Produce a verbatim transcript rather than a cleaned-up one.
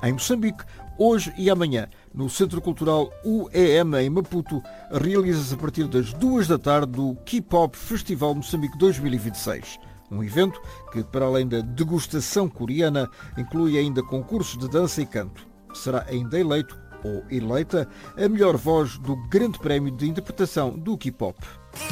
Em Moçambique, hoje e amanhã, no Centro Cultural U E M em Maputo, realiza-se a partir das duas da tarde o K-Pop Festival Moçambique dois mil e vinte e seis. Um evento que, para além da degustação coreana, inclui ainda concursos de dança e canto. Será ainda eleito, ou eleita, a melhor voz do Grande Prémio de Interpretação do K-Pop.